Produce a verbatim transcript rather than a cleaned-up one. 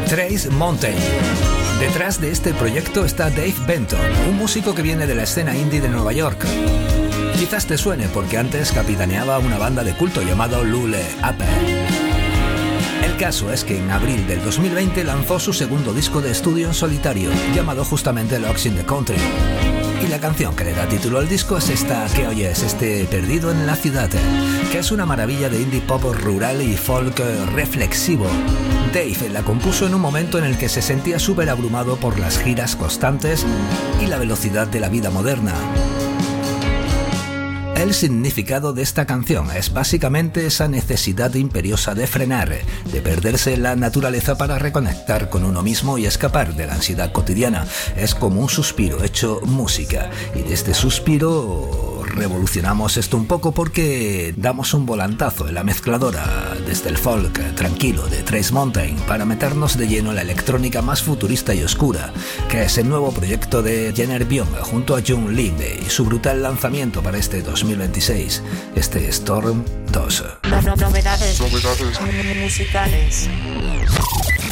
Trace Mountain. Detrás de este proyecto está Dave Benton, un músico que viene de la escena indie de Nueva York. Quizás te suene porque antes capitaneaba una banda de culto llamado Lule Upper. El caso es que en abril del dos mil veinte lanzó su segundo disco de estudio en solitario, llamado justamente Locks in the Country. Y la canción que le da título al disco es esta que oyes, este Perdido en la Ciudad, que es una maravilla de indie pop rural y folk reflexivo. Dave la compuso en un momento en el que se sentía súper abrumado por las giras constantes y la velocidad de la vida moderna. El significado de esta canción es básicamente esa necesidad imperiosa de frenar, de perderse en la naturaleza para reconectar con uno mismo y escapar de la ansiedad cotidiana. Es como un suspiro hecho música, y de este suspiro revolucionamos esto un poco porque damos un volantazo en la mezcladora desde el folk tranquilo de Trace Mountain para meternos de lleno en la electrónica más futurista y oscura, que es el nuevo proyecto de Jenner Byung junto a Jung Lim y su brutal lanzamiento para este dos mil veintiséis, este Storm dos. Novedades, novedades musicales.